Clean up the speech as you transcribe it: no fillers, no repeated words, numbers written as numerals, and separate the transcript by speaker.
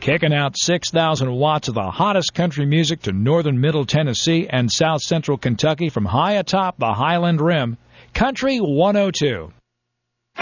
Speaker 1: Kicking out 6,000 watts of the hottest country music to northern Middle Tennessee and south central Kentucky from high atop the Highland Rim. Country 102.